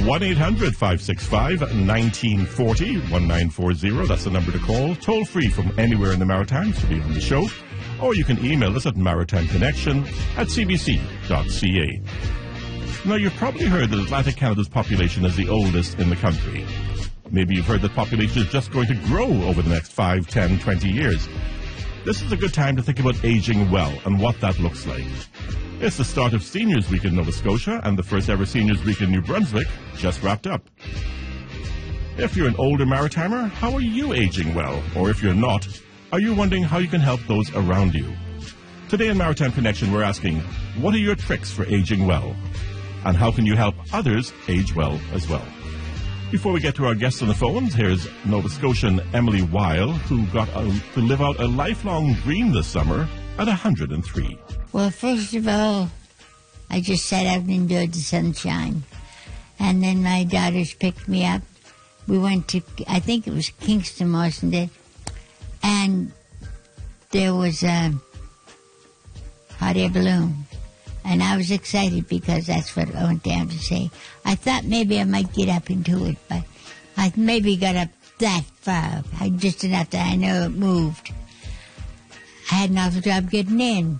1-800-565-1940, 1940. That's the number to call. Toll free from anywhere in the Maritimes to be on the show. Or you can email us at maritimeconnection@cbc.ca. Now, you've probably heard that Atlantic Canada's population is the oldest in the country. Maybe you've heard that population is just going to grow over the next 5, 10, 20 years. This is a good time to think about aging well and what that looks like. It's the start of Seniors Week in Nova Scotia, and the first ever Seniors Week in New Brunswick just wrapped up. If you're an older Maritimer, how are you aging well? Or if you're not, are you wondering how you can help those around you? Today in Maritime Connection, we're asking, what are your tricks for aging well? And how can you help others age well as well? Before we get to our guests on the phones, here's Nova Scotian Emily Weil, who got to live out a lifelong dream this summer at 103. Well, first of all, I just sat out and enjoyed the sunshine. And then my daughters picked me up. We went to, I think it was Kingston, wasn't it? And there was a hot air balloon. And I was excited because that's what I went down to say. I thought maybe I might get up into it, but I maybe got up that far. Just enough that I know it moved. I had an awful job getting in.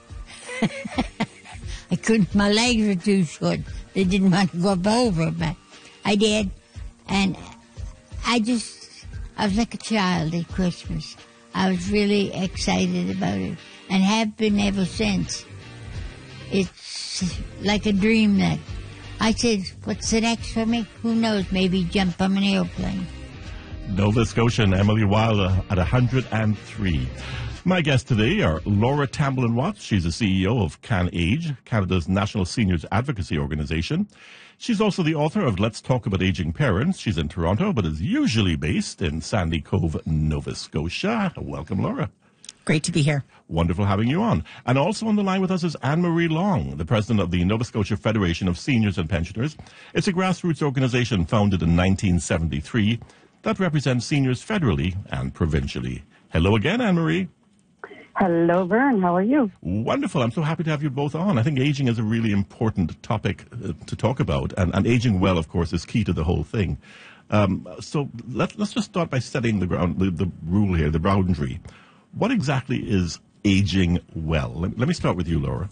I couldn't, my legs were too short. They didn't want to go up over, but I did. And I was like a child at Christmas. I was really excited about it and have been ever since. It's like a dream that I said, what's the next for me? Who knows? Maybe jump on an airplane. Nova Scotian Emily Weil at 103. My guests today are Laura Tamblyn-Watts. She's the CEO of CanAge, Canada's National Seniors Advocacy Organization. She's also the author of Let's Talk About Aging Parents. She's in Toronto, but is usually based in Sandy Cove, Nova Scotia. Welcome, Laura. Great to be here. Wonderful having you on. And also on the line with us is Anne-Marie Long, the president of the Nova Scotia Federation of Seniors and Pensioners. It's a grassroots organization founded in 1973 that represents seniors federally and provincially. Hello again, Anne-Marie. Hello, Vern. How are you? Wonderful. I'm so happy to have you both on. I think aging is a really important topic to talk about, and aging well, of course, is key to the whole thing. So let's just start by setting the rule here, the boundary. What exactly is aging well? Let me start with you, Laura.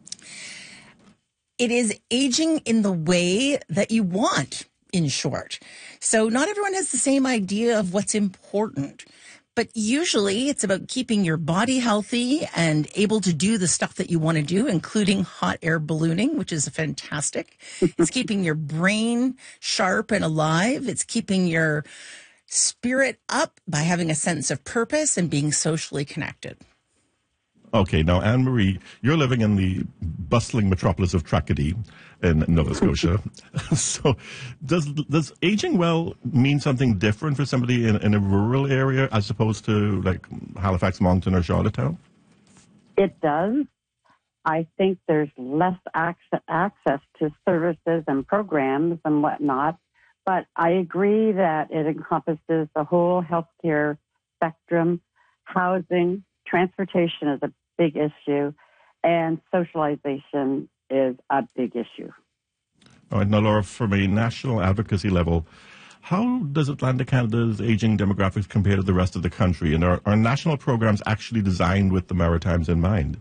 It is aging in the way that you want, in short. So not everyone has the same idea of what's important. But usually it's about keeping your body healthy and able to do the stuff that you want to do, including hot air ballooning, which is fantastic. It's keeping your brain sharp and alive. It's keeping your spirit up by having a sense of purpose and being socially connected. Okay, now, Anne-Marie, you're living in the bustling metropolis of Tracadie in Nova Scotia. So does aging well mean something different for somebody in a rural area as opposed to like Halifax, Moncton, or Charlottetown? It does. I think there's less access to services and programs and whatnot, but I agree that it encompasses the whole healthcare spectrum. Housing, transportation is a big issue, and socialization is a big issue. All right, now, Laura, from a national advocacy level, how does Atlantic Canada's aging demographics compare to the rest of the country? And are national programs actually designed with the Maritimes in mind?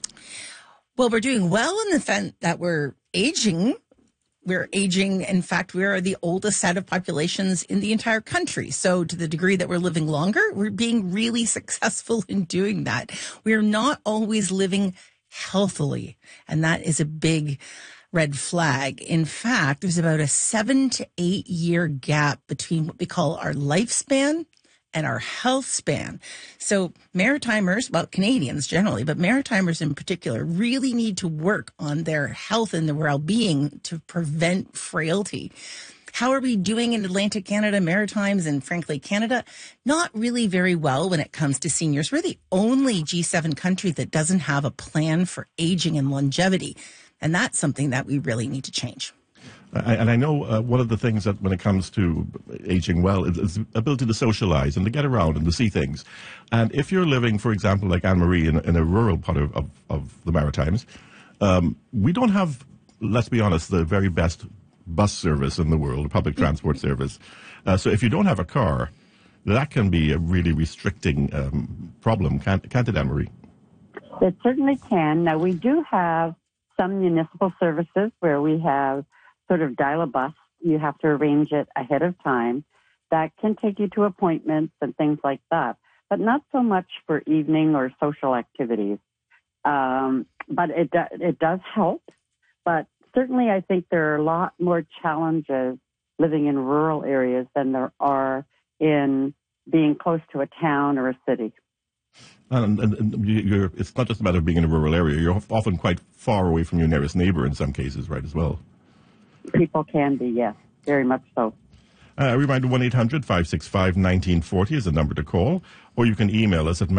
Well, we're doing well in the sense that we're aging. We're aging. In fact, we are the oldest set of populations in the entire country. So to the degree that we're living longer, we're being really successful in doing that. We're not always living healthily. And that is a big red flag. In fact, there's about a 7 to 8 year gap between what we call our lifespan and our health span. So Maritimers, well, Canadians generally, but Maritimers in particular, really need to work on their health and their well-being to prevent frailty. How are we doing in Atlantic Canada, Maritimes, and frankly, Canada? Not really very well when it comes to seniors. We're the only G7 country that doesn't have a plan for aging and longevity. And that's something that we really need to change. And I know one of the things that when it comes to aging well is the ability to socialize and to get around and to see things. And if you're living, for example, like Anne-Marie in a rural part of the Maritimes, we don't have, let's be honest, the very best bus service in the world, public transport service. So if you don't have a car, that can be a really restricting problem, can't it, Anne-Marie? It certainly can. Now, we do have some municipal services where we have sort of dial-a-bus. You have to arrange it ahead of time. That can take you to appointments and things like that, but not so much for evening or social activities. But it does help. But certainly I think there are a lot more challenges living in rural areas than there are in being close to a town or a city. And it's not just a matter of being in a rural area. You're often quite far away from your nearest neighbor in some cases, right, as well? People can be, yes, very much so. A reminder, 1-800-565-1940 is the number to call, or you can email us at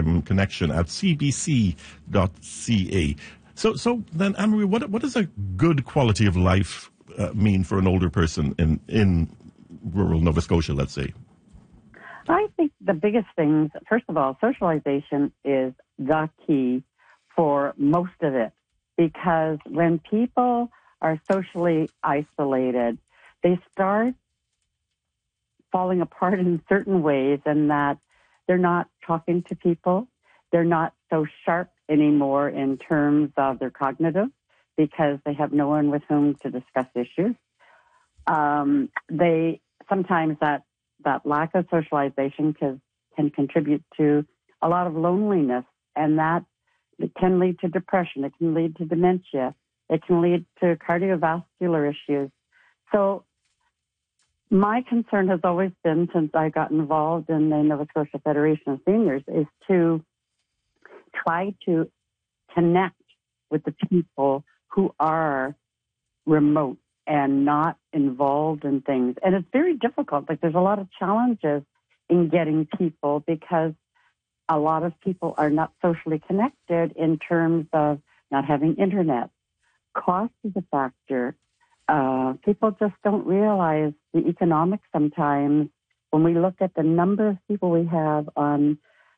maritimeconnection@cbc.ca. So then, Anne-Marie, what does a good quality of life mean for an older person in rural Nova Scotia, let's say? I think the biggest things, first of all, socialization is the key for most of it, because when people are socially isolated, they start falling apart in certain ways, and that they're not talking to people. They're not so sharp anymore in terms of their cognitive because they have no one with whom to discuss issues. Sometimes that lack of socialization can contribute to a lot of loneliness, and that it can lead to depression. It can lead to dementia. It can lead to cardiovascular issues. So my concern has always been, since I got involved in the Nova Scotia Federation of Seniors, is to try to connect with the people who are remote and not involved in things. And it's very difficult. Like, there's a lot of challenges in getting people because a lot of people are not socially connected in terms of not having internet. Cost is a factor. People just don't realize the economics sometimes. When we look at the number of people we have on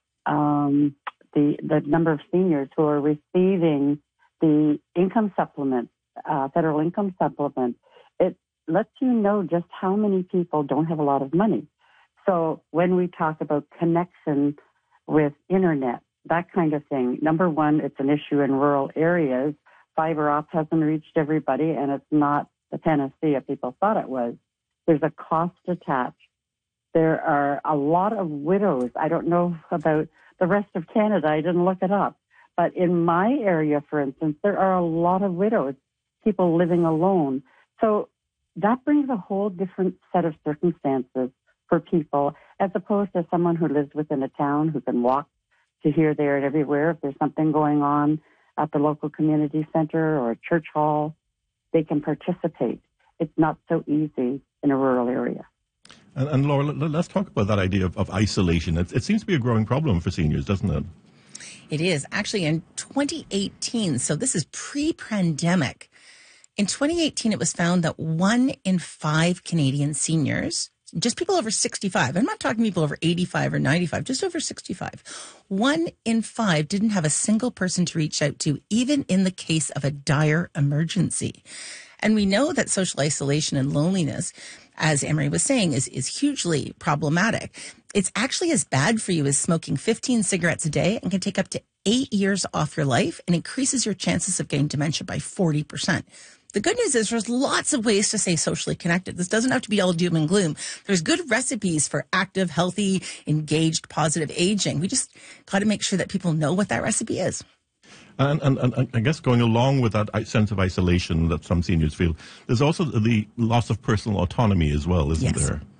the number of seniors who are receiving the income supplement, federal income supplement, it lets you know just how many people don't have a lot of money. So when we talk about connection with internet, that kind of thing, number one, it's an issue in rural areas. Fiber optic hasn't reached everybody, and it's not the panacea people thought it was. There's a cost attached. There are a lot of widows. I don't know about the rest of Canada. I didn't look it up. But in my area, for instance, there are a lot of widows, people living alone. So that brings a whole different set of circumstances for people, as opposed to someone who lives within a town who can walk to here, there, and everywhere. If there's something going on at the local community center or a church hall, they can participate. It's not so easy in a rural area. And Laura, let's talk about that idea of isolation. It seems to be a growing problem for seniors, doesn't it? It is. Actually, in 2018, so this is pre-pandemic, in 2018, it was found that 1 in 5 Canadian seniors, just people over 65, I'm not talking people over 85 or 95, just over 65, 1 in 5 didn't have a single person to reach out to, even in the case of a dire emergency. And we know that social isolation and loneliness, as Anne-Marie was saying, is hugely problematic. It's actually as bad for you as smoking 15 cigarettes a day and can take up to 8 years off your life and increases your chances of getting dementia by 40%. The good news is there's lots of ways to stay socially connected. This doesn't have to be all doom and gloom. There's good recipes for active, healthy, engaged, positive aging. We just got to make sure that people know what that recipe is. And I guess going along with that sense of isolation that some seniors feel, there's also the loss of personal autonomy as well, isn't there?